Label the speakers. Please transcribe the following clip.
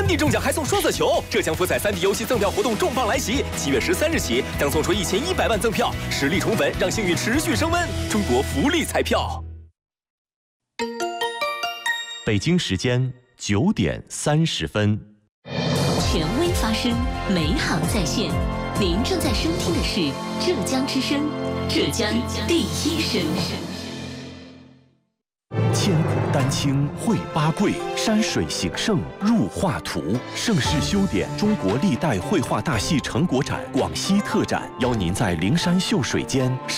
Speaker 1: 3D 中奖还送双色球，浙江福彩3D 游戏赠票活动重磅来袭，7月13日起将送出1100万赠票，实力宠粉，让幸运持续升温。中国福利彩票。
Speaker 2: 北京时间9点30分。
Speaker 3: 权威发声，美好在线。您正在收听的是浙江之声，浙江第一声。
Speaker 2: 千古丹青绘八桂，山水形胜入画图。盛世修典中国历代绘画大戏成果展广西特展，邀您在灵山秀水间